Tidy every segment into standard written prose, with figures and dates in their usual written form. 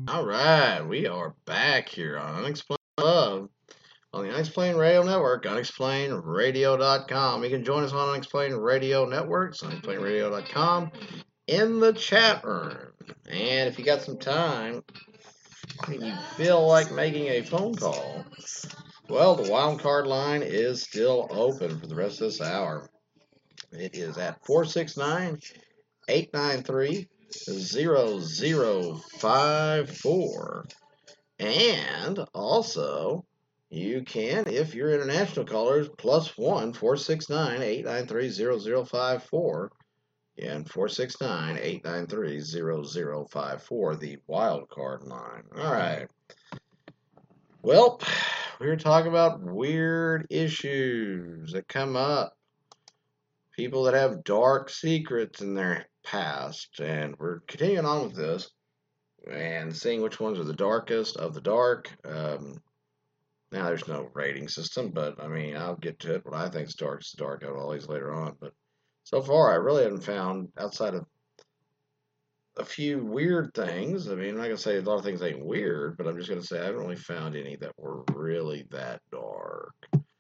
All right, we are back here on Unexplained Love on the Unexplained Radio Network, unexplainedradio.com. You can join us on Unexplained Radio Network, unexplainedradio.com, in the chat room. And if you got some time and you feel like making a phone call, well, the wild card line is still open for the rest of this hour. It is at 469 893 0054. And also, you can, if you're international callers, +1 469 893 0054. Again, 469 893 0054, the wild card line. All right. Well, we were talking about weird issues that come up, people that have dark secrets in their past, and we're continuing on with this and seeing which ones are the darkest of the dark. Now, there's no rating system, but I mean, I'll get to it. What I think is dark out of all these later on. But so far, I really haven't found, outside of a few weird things. I mean, I'm not going to say a lot of things ain't weird, but I'm just going to say I haven't really found any that were really that dark.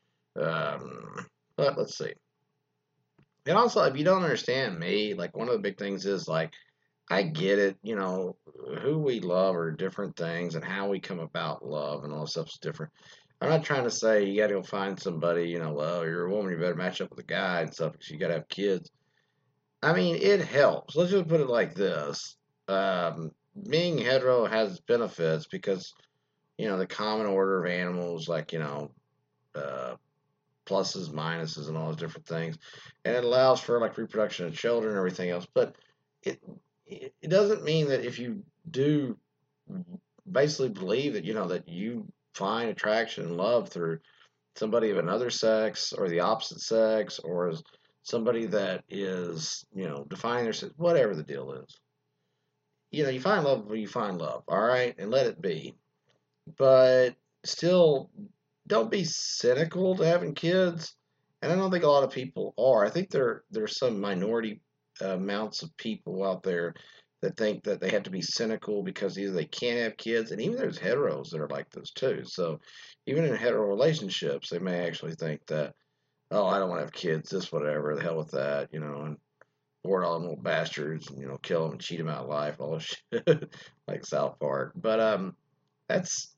But let's see. And also, if you don't understand me, like one of the big things is like, I get it, who we love are different things and how we come about love and all that stuff's different. I'm not trying to say you got to go find somebody, well, you're a woman, you better match up with a guy and stuff because you got to have kids. I mean, it helps. Let's just put it like this. Being hetero has benefits because, the common order of animals, like, uh, pluses, minuses, and all those different things. And it allows for, like, reproduction of children and everything else. But it, it doesn't mean that if you do basically believe that, that you find attraction and love through somebody of another sex or the opposite sex or somebody that is, defining their sex, whatever the deal is. You find love where you find love, all right, and let it be. But still, don't be cynical to having kids. And I don't think a lot of people are. I think there's some minority amounts of people out there that think that they have to be cynical because either they can't have kids, and even there's heteros that are like this too. So even in hetero relationships, they may actually think that, oh, I don't want to have kids, this, whatever, the hell with that, and board all them little bastards, and kill them and cheat them out of life, all this shit, like South Park. But that's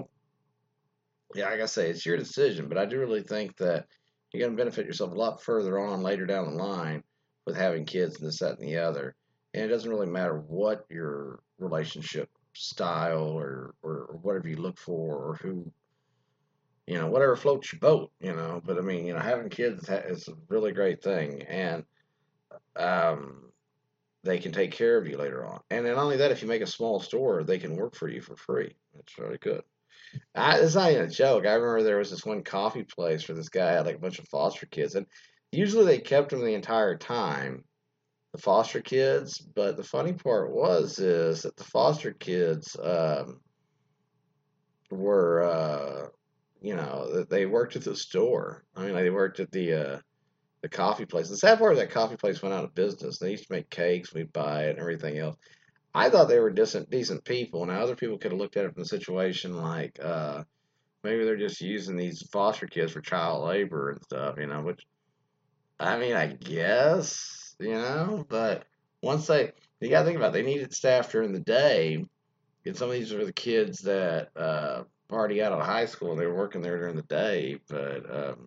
yeah, like I say, it's your decision. But I do really think that you're going to benefit yourself a lot further on later down the line with having kids and this, that, and the other. And it doesn't really matter what your relationship style or whatever you look for or who, whatever floats your boat, But I mean, having kids is a really great thing. And um, they can take care of you later on. And then not only that, if you make a small store, they can work for you for free. That's really good. It's not even a joke. I remember there was this one coffee place where this guy had like a bunch of foster kids, and usually they kept them the entire time, the foster kids. But the funny part is that the foster kids were, they worked at the store. I mean, like they worked at the coffee place. The sad part is that coffee place went out of business. They used to make cakes, we'd buy it, and everything else. I thought they were decent people. Now other people could have looked at it from the situation like, maybe they're just using these foster kids for child labor and stuff, which, I mean, I guess, but you gotta think about it, they needed staff during the day, and some of these were the kids that already out of high school and they were working there during the day, but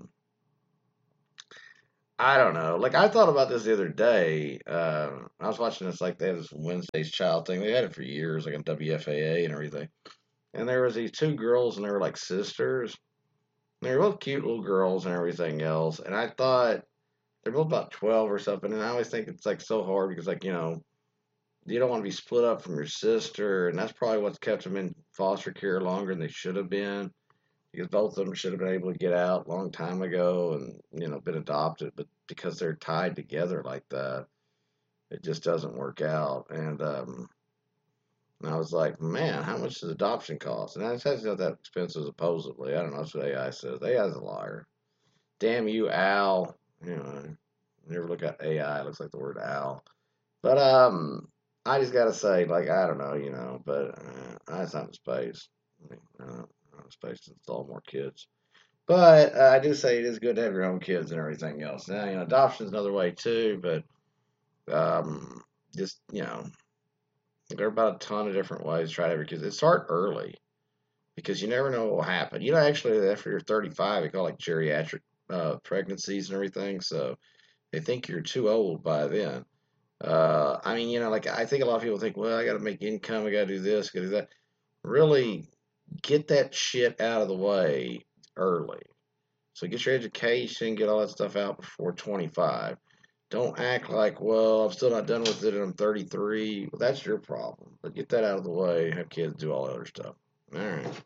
I don't know. Like, I thought about this the other day. I was watching this, like, they have this Wednesday's Child thing. They had it for years, like on WFAA and everything. And there was these two girls, and they were like sisters. They were both cute little girls and everything else. And I thought they're both about 12 or something. And I always think it's like so hard because, like, you don't want to be split up from your sister. And that's probably what's kept them in foster care longer than they should have been because both of them should have been able to get out a long time ago and, been adopted. But because they're tied together like that, it just doesn't work out. And I was like, man, how much does adoption cost? And it's actually not that expensive, supposedly. I don't know. That's what AI says. AI's a liar. Damn you, Al. Never look at AI. It looks like the word Al. But I just gotta say, like, I don't know, but that's not in space. I mean, space to install more kids. But I do say it is good to have your own kids and everything else. Now, adoption is another way too, but um, just, there are about a ton of different ways to try to have your kids. Start early because you never know what will happen. Actually, after you're 35, they call like geriatric pregnancies and everything. So they think you're too old by then. I mean, like I think a lot of people think, well, I got to make income, I got to do this, got to do that. Really get that shit out of the way early. So get your education, get all that stuff out before 25. Don't act like, well, I'm still not done with it and I'm 33. Well, that's your problem. But get that out of the way. Have kids do all the other stuff. All right.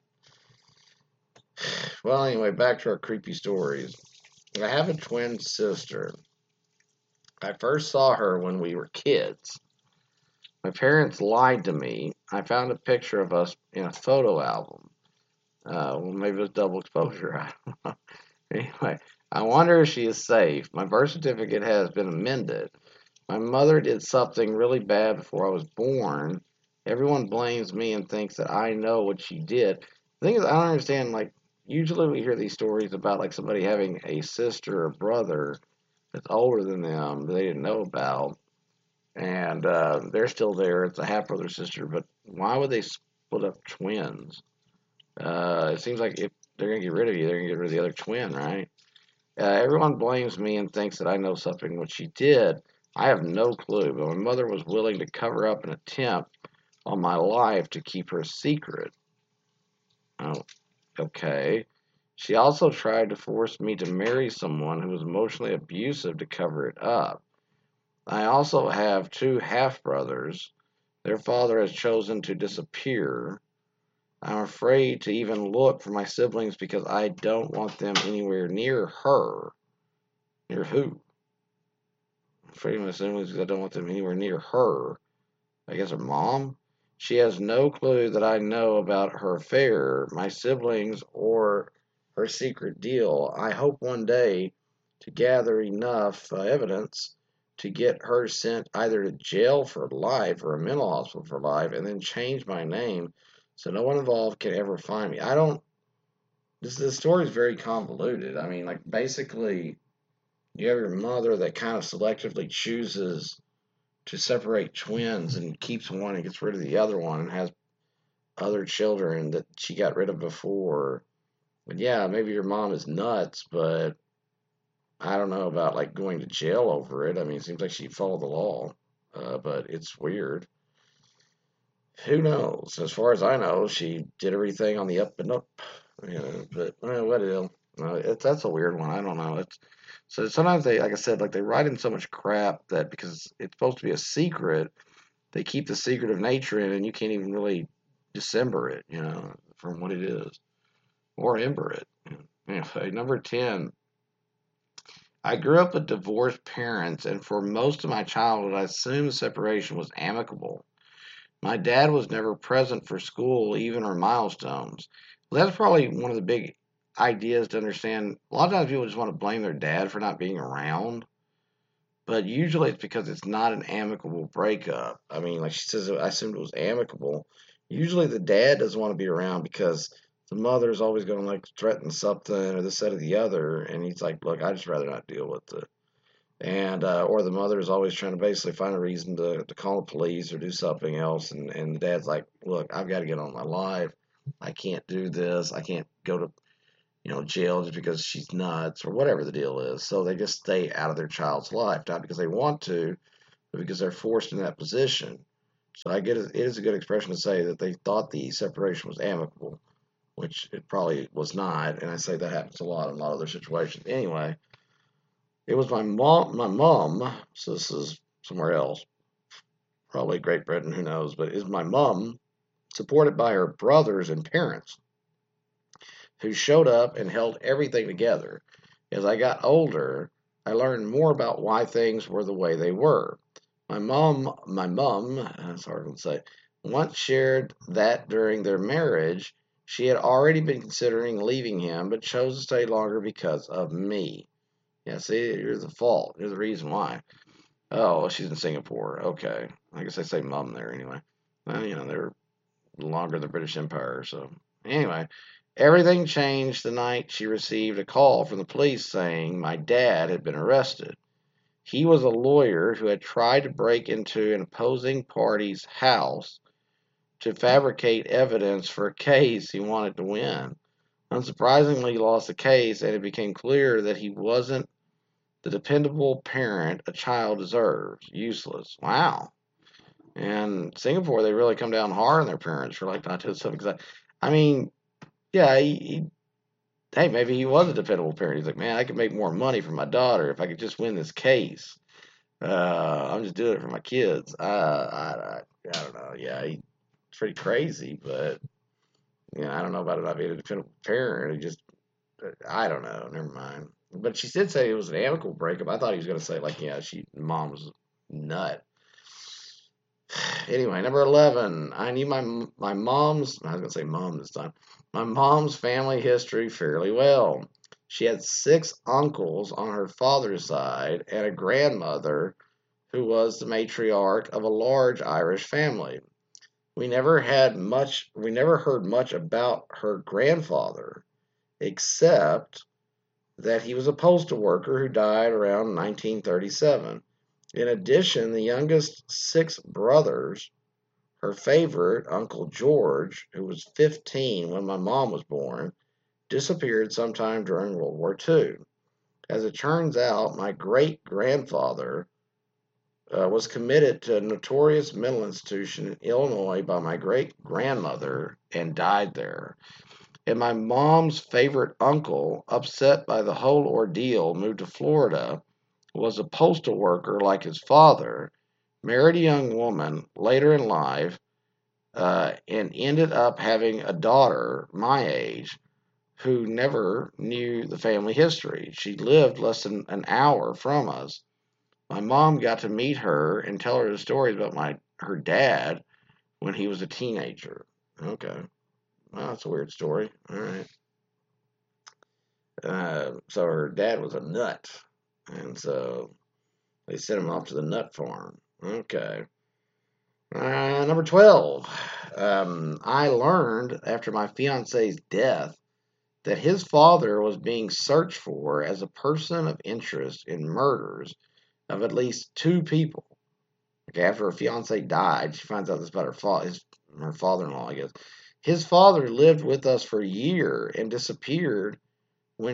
Well, anyway, back to our creepy stories. I have a twin sister. I first saw her when we were kids. My parents lied to me. I found a picture of us in a photo album. Well, maybe it was double exposure. I don't know. Anyway, I wonder if she is safe. My birth certificate has been amended. My mother did something really bad before I was born. Everyone blames me and thinks that I know what she did. The thing is, I don't understand. Like, usually we hear these stories about like somebody having a sister or brother that's older than them that they didn't know about, and they're still there. It's a half brother sister, but why would they split up twins? It seems like if they're gonna get rid of you, they're gonna get rid of the other twin, right? Everyone blames me and thinks that I know something what she did. I have no clue, but my mother was willing to cover up an attempt on my life to keep her secret. Oh, okay. She also tried to force me to marry someone who was emotionally abusive to cover it up. I also have two half brothers. Their father has chosen to disappear. I'm afraid to even look for my siblings because I don't want them anywhere near her. Near who? I'm afraid of my siblings because I don't want them anywhere near her. I guess her mom? She has no clue that I know about her affair, my siblings, or her secret deal. I hope one day to gather enough evidence to get her sent either to jail for life or a mental hospital for life and then change my name so no one involved can ever find me. I don't. This story is very convoluted. I mean, like, basically, you have your mother that kind of selectively chooses to separate twins and keeps one and gets rid of the other one and has other children that she got rid of before. But yeah, maybe your mom is nuts, but I don't know about like going to jail over it. I mean, it seems like she followed the law, but it's weird. Who knows? As far as I know, she did everything on the up and up. But what else? That's a weird one. I don't know. So sometimes they, like I said, like they write in so much crap that because it's supposed to be a secret, they keep the secret of nature in, and you can't even really dissember it, from what it is, or ember it. Anyway, number 10. I grew up with divorced parents, and for most of my childhood, I assumed the separation was amicable. My dad was never present for school, even or milestones. Well, that's probably one of the big ideas to understand. A lot of times people just want to blame their dad for not being around, but usually it's because it's not an amicable breakup. I mean, like she says, I assumed it was amicable. Usually the dad doesn't want to be around because the mother's always going to like threaten something or this, that, or the other, and he's like, "Look, I just rather not deal with it." And or the mother is always trying to basically find a reason to call the police or do something else, and the dad's like, "Look, I've got to get on my life. I can't do this. I can't go to jail just because she's nuts or whatever the deal is." So they just stay out of their child's life, not because they want to, but because they're forced in that position. So I get it is a good expression to say that they thought the separation was amicable, which it probably was not. And I say that happens a lot in a lot of other situations. Anyway, it was my mom. So this is somewhere else, probably Great Britain, who knows? But is my mom supported by her brothers and parents who showed up and held everything together. As I got older, I learned more about why things were the way they were. My mom, it's hard to say, once shared that during their marriage, she had already been considering leaving him, but chose to stay longer because of me. Yeah, see, you're the fault. You're the reason why. Oh, well, she's in Singapore. Okay. I guess they say mum there anyway. Well, they're longer than the British Empire, so. Anyway, everything changed the night she received a call from the police saying my dad had been arrested. He was a lawyer who had tried to break into an opposing party's house to fabricate evidence for a case he wanted to win. Unsurprisingly, he lost the case, and it became clear that he wasn't the dependable parent a child deserves. Useless. Wow. And Singapore, they really come down hard on their parents for like not doing something. Because I mean, yeah, hey, maybe he was a dependable parent. He's like, man, I could make more money for my daughter if I could just win this case. I'm just doing it for my kids. I don't know. Yeah, he's pretty crazy, but I don't know about it not being a dependable parent. It just, I don't know. Never mind. But she did say it was an amicable breakup. I thought he was going to say like, yeah, mom was nut. Anyway, number 11. I knew my mom's. I was going to say mom this time. My mom's family history fairly well. She had 6 uncles on her father's side and a grandmother who was the matriarch of a large Irish family. We never heard much about her grandfather, except that he was a postal worker who died around 1937. In addition, the youngest 6 brothers, her favorite, Uncle George, who was 15 when my mom was born, disappeared sometime during World War II. As it turns out, my great grandfather was committed to a notorious mental institution in Illinois by my great grandmother and died there. And my mom's favorite uncle, upset by the whole ordeal, moved to Florida, was a postal worker like his father, married a young woman later in life, and ended up having a daughter my age who never knew the family history. She lived less than an hour from us. My mom got to meet her and tell her the stories about her dad when he was a teenager. Okay, well, that's a weird story. All right. So her dad was a nut, and so they sent him off to the nut farm. Okay. Number 12. I learned after my fiance's death that his father was being searched for as a person of interest in murders of at least 2 people. Okay, after her fiance died, she finds out this about her father-in-law, I guess. His father lived with us for a year and disappeared when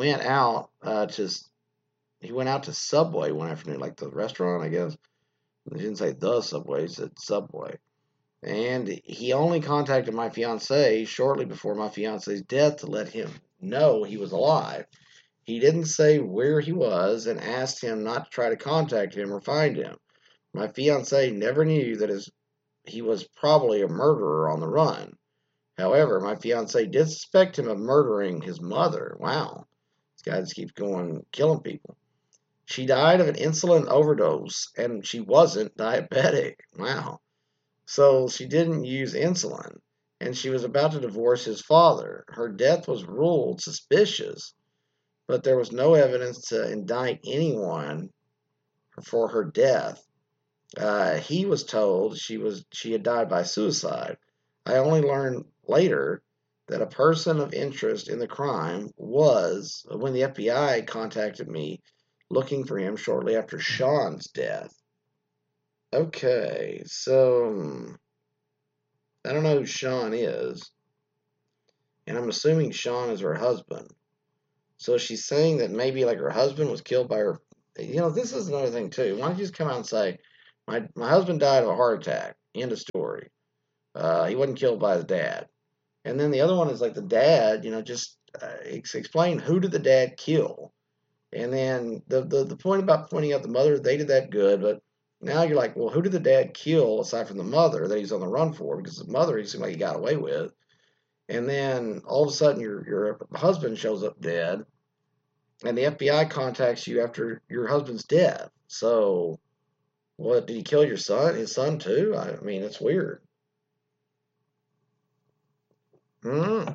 he went out to Subway one afternoon, like the restaurant, I guess. He didn't say the Subway, he said Subway. And he only contacted my fiance shortly before my fiance's death to let him know he was alive. He didn't say where he was and asked him not to try to contact him or find him. My fiance never knew that he was probably a murderer on the run. However, my fiance did suspect him of murdering his mother. Wow. This guy just keeps going, killing people. She died of an insulin overdose, and she wasn't diabetic. Wow. So she didn't use insulin, and she was about to divorce his father. Her death was ruled suspicious, but there was no evidence to indict anyone for her death. He was told she had died by suicide. I only learned later that a person of interest in the crime was when the FBI contacted me looking for him shortly after Sean's death. Okay, so I don't know who Sean is, and I'm assuming Sean is her husband. So she's saying that maybe like her husband was killed by her. This is another thing too. Why don't you just come out and say, my husband died of a heart attack. End of story. He wasn't killed by his dad. And then the other one is like the dad. Just explain who did the dad kill. And then the point about pointing out the mother, they did that good, but now you're like, well, who did the dad kill aside from the mother that he's on the run for? Because the mother, he seemed like he got away with. And then all of a sudden, your husband shows up dead, and the FBI contacts you after your husband's death. So, what did he kill your son? His son too? I mean, it's weird. Hmm.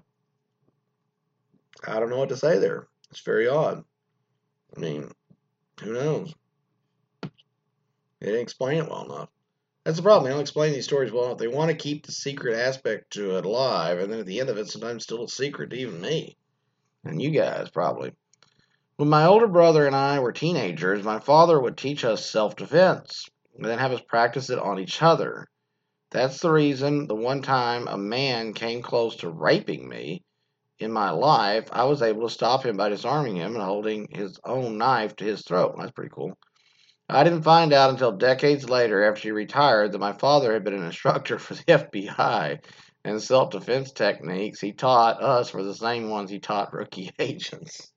I don't know what to say there. It's very odd. I mean, who knows? They didn't explain it well enough. That's the problem. They don't explain these stories well enough. They want to keep the secret aspect to it alive, and then at the end of it, sometimes still a secret to even me. And you guys, probably. When my older brother and I were teenagers, my father would teach us self defense and then have us practice it on each other. That's the reason the one time a man came close to raping me in my life, I was able to stop him by disarming him and holding his own knife to his throat. That's pretty cool. I didn't find out until decades later, after he retired, that my father had been an instructor for the FBI, and self defense techniques he taught us were the same ones he taught rookie agents.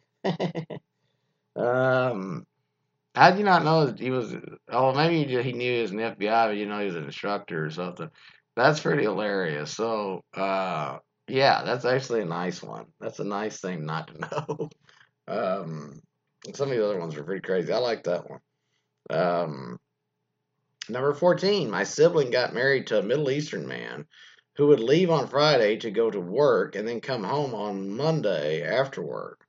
um, how did you not know that he was? Oh, maybe he knew he was in the FBI, but you know he was an instructor or something. That's pretty hilarious. So, yeah, that's actually a nice one. That's a nice thing not to know. um, some of the other ones are pretty crazy. I like that one. Um, Number 14, my sibling got married to a Middle Eastern man who would leave on Friday to go to work and then come home on Monday after work.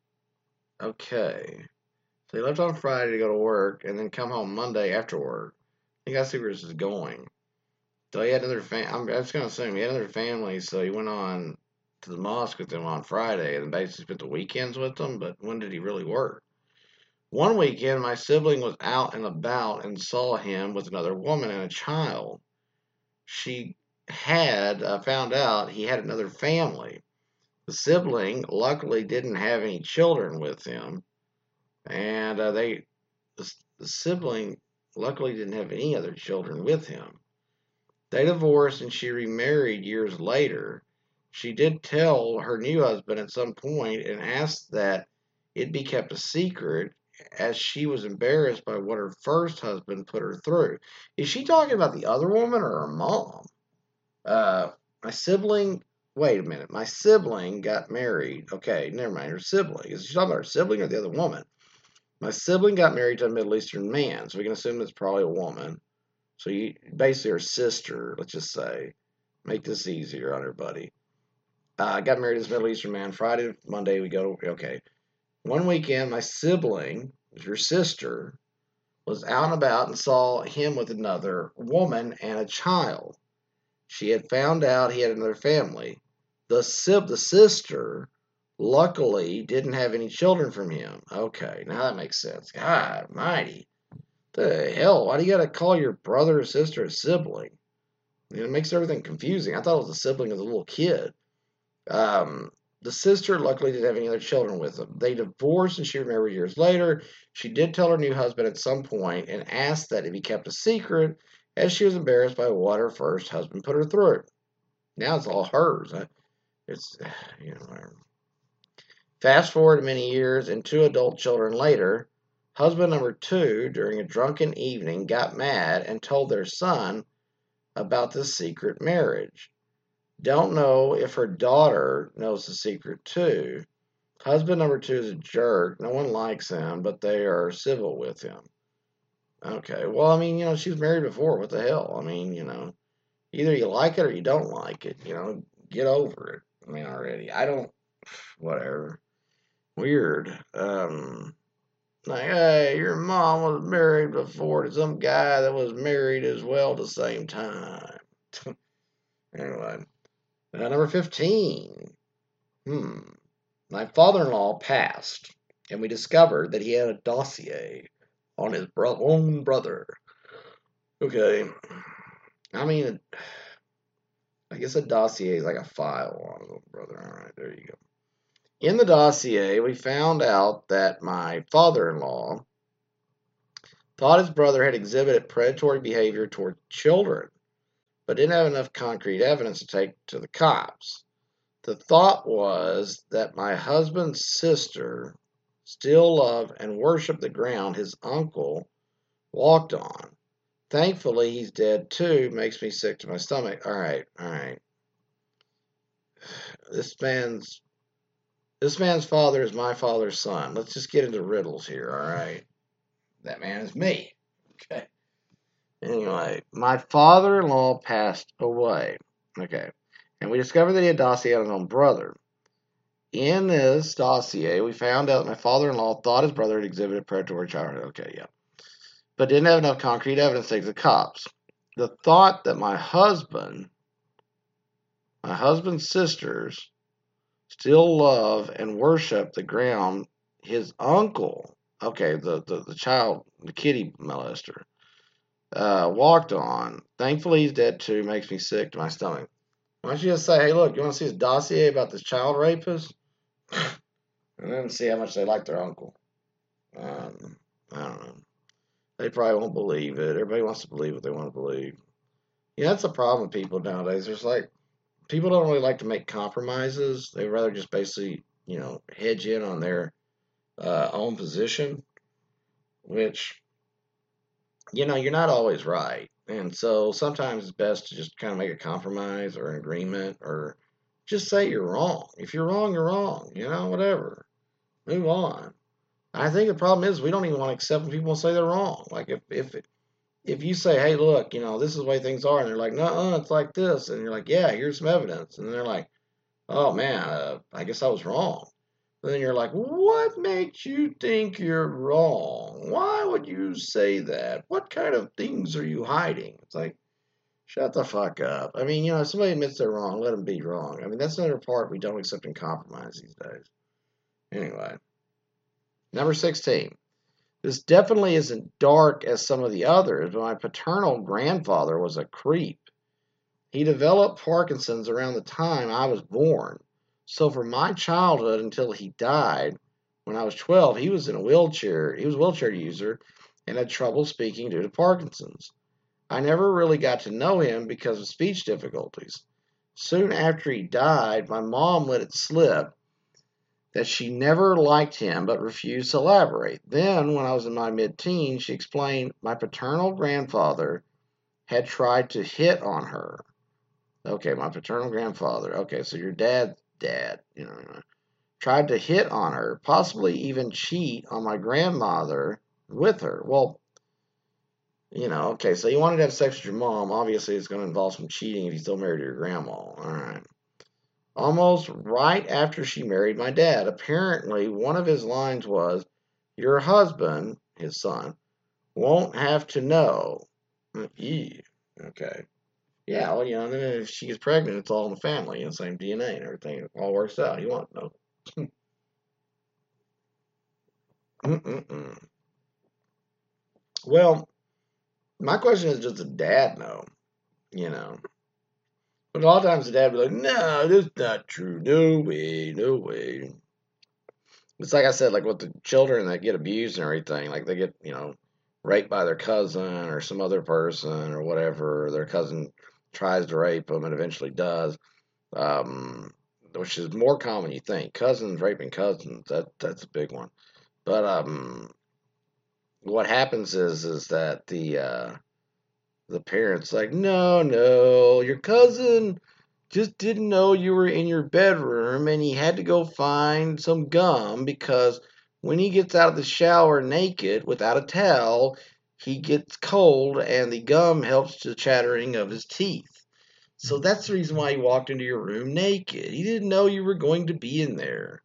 Okay. So he left on Friday to go to work and then come home Monday after work. I think I see where this is going. So he had another I'm just going to assume he had another family, so he went on to the mosque with them on Friday and basically spent the weekends with them, but when did he really work? One weekend, my sibling was out and about and saw him with another woman and a child. She had found out he had another family. The sibling luckily didn't have any children with him, and the sibling luckily didn't have any other children with him. They divorced and she remarried years later. She did tell her new husband at some point and asked that it be kept a secret as she was embarrassed by what her first husband put her through. Is she talking about the other woman or her mom? Uh, my sibling. Wait a minute. My sibling got married. Okay, never mind. Her sibling. Is she talking about her sibling or the other woman? My sibling got married to a Middle Eastern man, so we can assume it's probably a woman. So you basically her sister. Let's just say, make this easier on everybody. Got married to this Middle Eastern man. Friday, Monday, we go to. Okay. One weekend, my sibling, your sister, was out and about and saw him with another woman and a child. She had found out he had another family. The sister, luckily, didn't have any children from him. Okay, now that makes sense. God mighty. The hell? Why do you gotta call your brother or sister a sibling? It makes everything confusing. I thought it was a sibling as a little kid. Um, the sister luckily didn't have any other children with them. They divorced and she remarried years later. She did tell her new husband at some point and asked that it be kept a secret as she was embarrassed by what her first husband put her through. Now it's all hers. It's, you know, whatever. Fast forward many years and two adult children later, husband number two, during a drunken evening, got mad and told their son about this secret marriage. Don't know if her daughter knows the secret too. Husband number two is a jerk. No one likes him, but they are civil with him. Okay, well, I mean, she was married before. What the hell? I mean, either you like it or you don't like it. Get over it. I mean, already. I don't, whatever. Weird. Like, hey, your mom was married before to some guy that was married as well at the same time. Anyway, number 15. My father-in-law passed, and we discovered that he had a dossier on his own brother. Okay. I mean, I guess a dossier is like a file on his own brother. All right, there you go. In the dossier, we found out that my father-in-law thought his brother had exhibited predatory behavior toward children, but didn't have enough concrete evidence to take to the cops. The thought was that my husband's sister still loved and worshiped the ground his uncle walked on. Thankfully, he's dead too. Makes me sick to my stomach. All right, all right. This man's father is my father's son. Let's just get into riddles here. All right. That man is me. Okay. Anyway, my father-in-law passed away. Okay. And we discovered that he had dossier on his own brother. In this dossier, we found out my father-in-law thought his brother had exhibited predatory childhood. Okay, yeah. but didn't have enough concrete evidence to take the cops. The thought that my husband's sisters still love and worship the ground his uncle, okay, the child, the kitty molester, walked on. Thankfully, he's dead too. Makes me sick to my stomach. Why don't you just say, hey, look, you want to see his dossier about this child rapist? And then see how much they like their uncle. I don't know. They probably won't believe it. Everybody wants to believe what they want to believe. Yeah, that's the problem with people nowadays. There's like, people don't really like to make compromises. They rather just basically, hedge in on their own position, which, you're not always right. And so sometimes it's best to just kind of make a compromise or an agreement or just say you're wrong. If you're wrong, you're wrong. Whatever. Move on. I think the problem is we don't even want to accept when people say they're wrong. Like if you say, hey, look, this is the way things are, and they're like, no, it's like this, and you're like, yeah, here's some evidence, and they're like, oh man, I guess I was wrong. And then you're like, what makes you think you're wrong? Why would you say that? What kind of things are you hiding? It's like, shut the fuck up. I mean, if somebody admits they're wrong, let them be wrong. I mean, that's another part we don't accept in compromise these days. Anyway, number 16. This definitely isn't dark as some of the others, but my paternal grandfather was a creep. He developed Parkinson's around the time I was born. So from my childhood until he died, when I was 12, he was in a wheelchair. He was a wheelchair user and had trouble speaking due to Parkinson's. I never really got to know him because of speech difficulties. Soon after he died, my mom let it slip that she never liked him but refused to elaborate. Then, when I was in my mid-teens, she explained my paternal grandfather had tried to hit on her. Okay, my paternal grandfather. Okay, so your dad's dad, tried to hit on her, possibly even cheat on my grandmother with her. Well, okay, so you wanted to have sex with your mom. Obviously, it's going to involve some cheating if you still married your grandma. All right. Almost right after she married my dad. Apparently, one of his lines was, your husband, his son, won't have to know. Ew. Okay. Yeah, well, and then if she gets pregnant, it's all in the family, same DNA and everything. It all works out. You won't know. Mm-mm-mm. Well, my question is, does the dad know? But a lot of times the dad will be like, no, that's not true. No way, no way. It's like I said, like with the children that get abused and everything, like they get, raped by their cousin or some other person or whatever. Or their cousin tries to rape them and eventually does, which is more common than you think. Cousins raping cousins, that's a big one. But what happens is that the parents like, no, no, your cousin just didn't know you were in your bedroom and he had to go find some gum because when he gets out of the shower naked without a towel, he gets cold and the gum helps the chattering of his teeth. So that's the reason why he walked into your room naked. He didn't know you were going to be in there.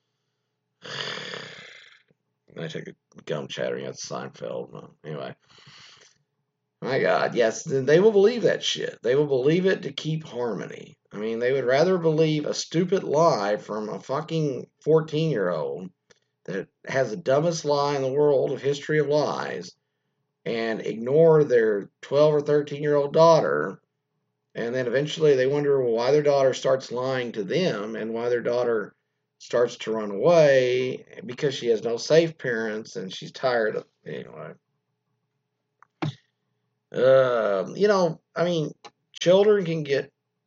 I take a gum chattering at Seinfeld. Anyway. My God, yes, they will believe that shit. They will believe it to keep harmony. I mean, they would rather believe a stupid lie from a fucking 14-year-old that has the dumbest lie in the world of history of lies and ignore their 12 or 13-year-old daughter. And then eventually they wonder why their daughter starts lying to them and why their daughter starts to run away because she has no safe parents and she's tired of, anyway. I mean, children can get,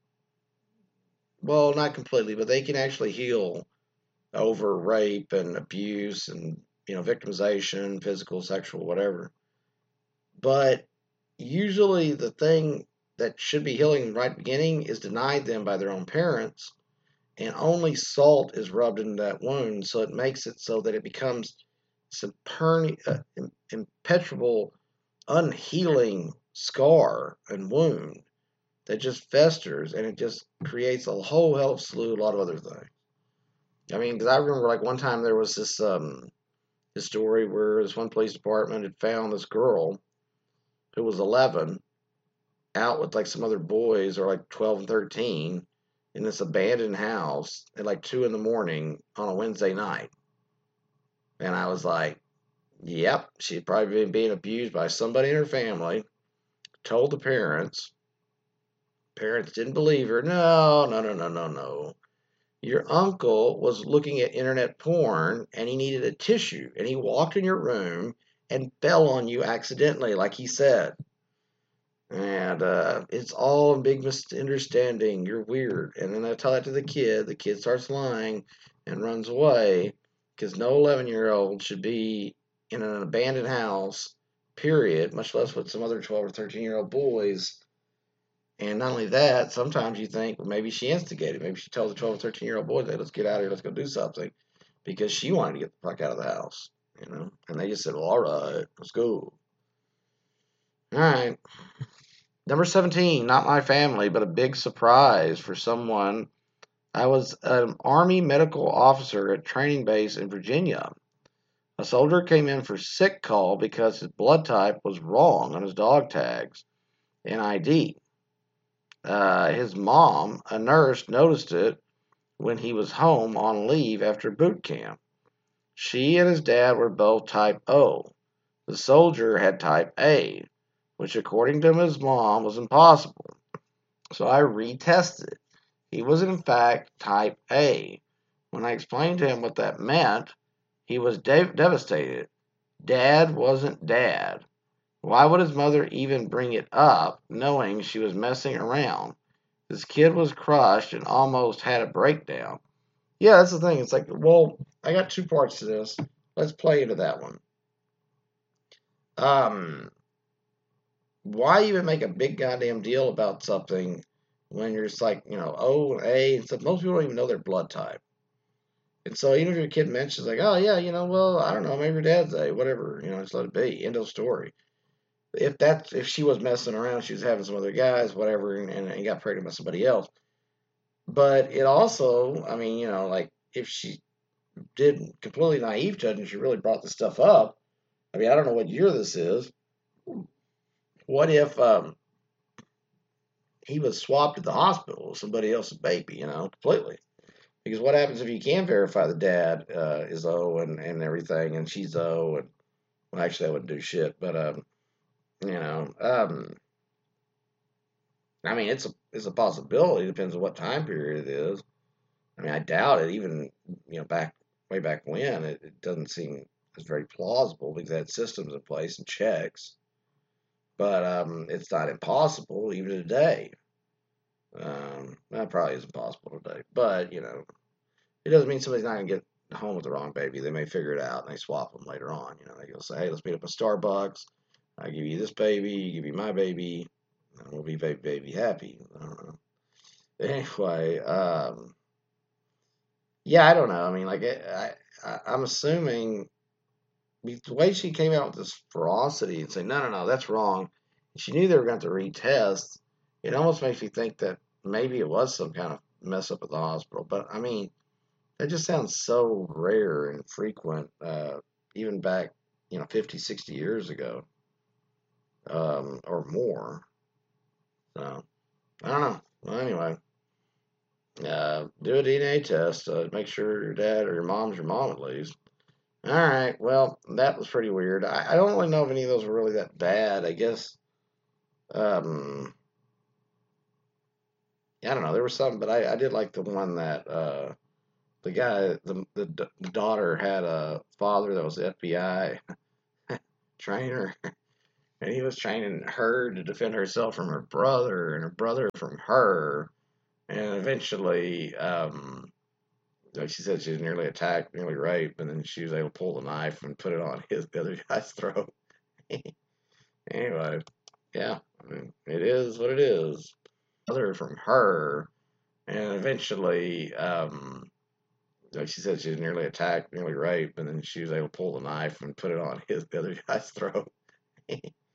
well, not completely, but they can actually heal over rape and abuse and, victimization, physical, sexual, whatever. But usually the thing that should be healing right at the beginning is denied them by their own parents, and only salt is rubbed into that wound, so it makes it so that it becomes some impenetrable, unhealing scar and wound that just festers and it just creates a whole hell of a lot of other things. I mean, because I remember like one time there was this his story where this one police department had found this girl who was 11 out with like some other boys, or like 12 and 13, in this abandoned house at like 2 in the morning on a Wednesday night. And I was like, yep, she'd probably been being abused by somebody in her family. Told the parents. Parents didn't believe her. No, no, no, no, no, no. Your uncle was looking at internet porn and he needed a tissue and he walked in your room and fell on you accidentally, like he said. And it's all a big misunderstanding. You're weird. And then I tell that to the kid. The kid starts lying and runs away because no 11-year-old should be in an abandoned house, period, much less with some other 12 or 13-year-old boys. And not only that, sometimes you think, well, maybe she instigated. Maybe she tells the 12 or 13-year-old boys, hey, let's get out of here, let's go do something, because she wanted to get the fuck out of the house, you know? And they just said, well, all right, let's go. All right. Number 17, not my family, but a big surprise for someone. I was an Army medical officer at training base in Virginia. A soldier came in for sick call because his blood type was wrong on his dog tags and ID. His mom, a nurse, noticed it when he was home on leave after boot camp. She and his dad were both type O. The soldier had type A, which according to his mom was impossible. So I retested. He was in fact type A. When I explained to him what that meant, he was devastated. Dad wasn't dad. Why would his mother even bring it up, knowing she was messing around? This kid was crushed and almost had a breakdown. Yeah, that's the thing. It's like, well, I got two parts to this. Let's play into that one. Um, why even make a big goddamn deal about something when you're just like, O and A and stuff? Most people don't even know their blood type. And so even if your kid mentions like, oh yeah, well, I don't know, maybe your dad's A, whatever, just let it be. End of story. If she was messing around, she was having some other guys, whatever, and got pregnant by somebody else. But it also, I mean, like if she did completely naive judging, she really brought this stuff up. I mean, I don't know what year this is. What if he was swapped at the hospital with somebody else's baby, completely? Because what happens if you can verify the dad is O and everything, and she's O, and well, actually, that wouldn't do shit. But you know, um, I mean, it's a possibility. Depends on what time period it is. I mean, I doubt it. Even back way back when, it doesn't seem as very plausible because they had systems in place and checks. But it's not impossible even today. That probably isn't possible today. But it doesn't mean somebody's not gonna get home with the wrong baby. They may figure it out and they swap them later on. They go say, hey, let's meet up at Starbucks. I give you this baby, you give me my baby, and we'll be baby happy. I don't know. Anyway, yeah, I don't know. I mean, like I'm assuming the way she came out with this ferocity and say, no, no, no, that's wrong. She knew they were going to retest. It almost makes me think that maybe it was some kind of mess up at the hospital. But I mean, that just sounds so rare and frequent, even back, 50, 60 years ago, or more. So I don't know. Well, anyway, do a DNA test. Make sure your dad or your mom's your mom at least. All right. Well, that was pretty weird. I don't really know if any of those were really that bad. I guess. Um, I don't know. There was some, but I did like the one that the guy, the daughter had a father that was the FBI trainer, and he was training her to defend herself from her brother, and her brother from her, and eventually, like she said, she was nearly attacked, nearly raped, and then she was able to pull the knife and put it on the other guy's throat. Anyway, yeah, I mean, it is what it is. Brother from her, and eventually, like she said, she was nearly attacked, nearly raped, and then she was able to pull the knife and put it on the other guy's throat.